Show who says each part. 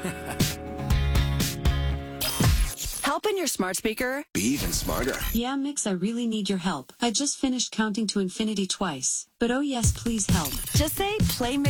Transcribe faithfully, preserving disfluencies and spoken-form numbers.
Speaker 1: Help in your smart speaker.
Speaker 2: Be even smarter.
Speaker 3: Yeah, Mix, I really need your help. I just finished counting to infinity twice. But oh yes, please help.
Speaker 1: Just say play